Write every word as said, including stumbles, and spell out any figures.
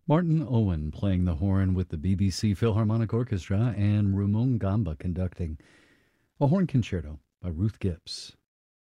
Martin Owen playing the horn with the B B C Philharmonic Orchestra and Ramon Gamba conducting a horn concerto by Ruth Gibbs.